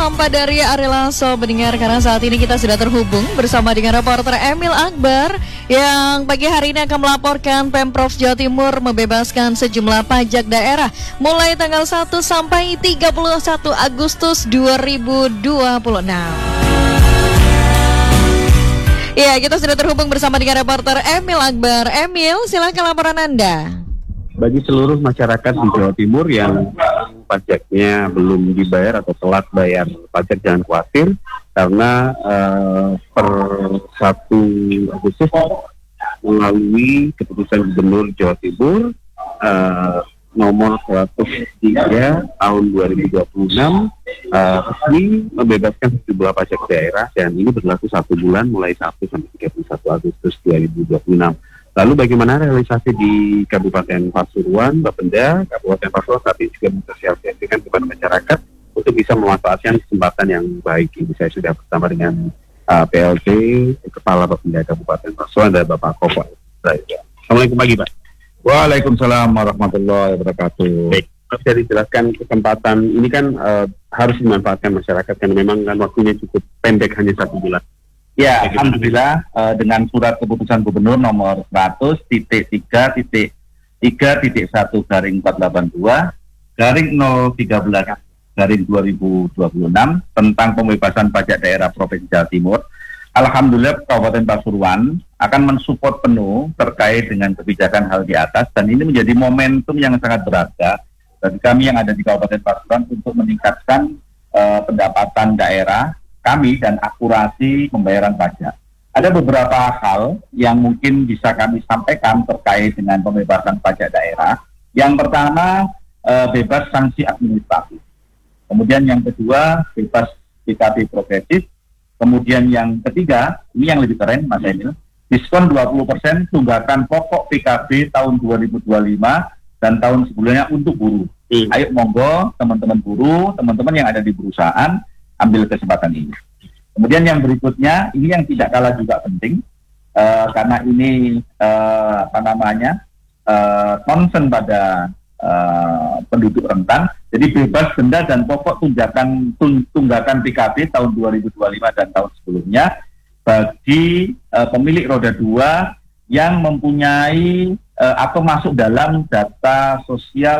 hampa dari Arilaso pendengar, karena saat ini kita sudah terhubung bersama dengan reporter Emil Akbar yang pagi hari ini akan melaporkan Pemprov Jawa Timur membebaskan sejumlah pajak daerah mulai tanggal 1 sampai 31 Agustus 2026. Ya, kita sudah terhubung bersama dengan reporter Emil Akbar. Emil, silakan laporan Anda. Bagi seluruh masyarakat di Jawa Timur yang pajaknya belum dibayar atau telat bayar pajak, jangan khawatir karena per 1 Agustus melalui keputusan Gubernur Jawa Timur nomor 103 tahun 2026 resmi membebaskan sejumlah pajak daerah, dan ini berlaku 1 bulan mulai 1 sampai 31 Agustus 2026. Lalu bagaimana realisasi di Kabupaten Pasuruan, Bapenda, Kabupaten Pasuruan saat ini juga mensosialisasikan kepada masyarakat untuk bisa memanfaatkan kesempatan yang baik ini. Saya sudah bersama dengan PLT Kepala Bapenda Kabupaten Pasuruan dan Bapak Kofal. Assalamualaikum pagi Pak. Waalaikumsalam warahmatullahi wabarakatuh. Baik, bisa dijelaskan kesempatan ini kan harus dimanfaatkan masyarakat karena memang kan waktunya cukup pendek, hanya 1 bulan. Ya, alhamdulillah dengan surat keputusan Gubernur nomor 100.3.1/013/2026 tentang pembebasan pajak daerah Provinsi Jawa Timur. Alhamdulillah Kabupaten Pasuruan akan mensupport penuh terkait dengan kebijakan hal di atas, dan ini menjadi momentum yang sangat berharga bagi kami yang ada di Kabupaten Pasuruan untuk meningkatkan pendapatan daerah kami dan akurasi pembayaran pajak. Ada beberapa hal yang mungkin bisa kami sampaikan terkait dengan pembebasan pajak daerah. Yang pertama, bebas sanksi administratif. Kemudian yang kedua, bebas PKB progresif. Kemudian yang ketiga, ini yang lebih keren Mas Emil, diskon 20% tunggakan pokok PKB tahun 2025 dan tahun sebelumnya untuk buruh. Ayo monggo teman-teman buruh, teman-teman yang ada di perusahaan, ambil kesempatan ini. Kemudian yang berikutnya, ini yang tidak kalah juga penting, karena ini concern pada penduduk rentan. Jadi bebas denda dan pokok tunggakan PKB tahun 2025 dan tahun sebelumnya bagi pemilik roda 2 yang mempunyai atau masuk dalam data sosial